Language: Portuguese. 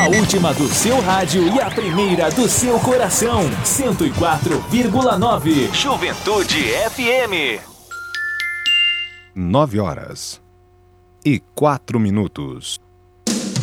A última do seu rádio e a primeira do seu coração. 104,9. Juventude FM. 9 horas e 4 minutos.